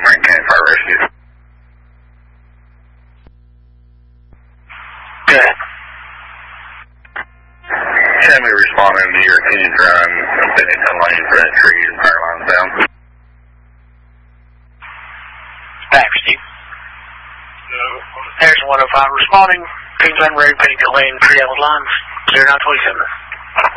Rankin County Fire Rescue. Good. Semi responding to your Kings Run, Bennington Lane for that tree and power lines down. Back, Steve. There's 105 responding. Kings Run, Ray, Pennington Lane, tree out lines, 0927.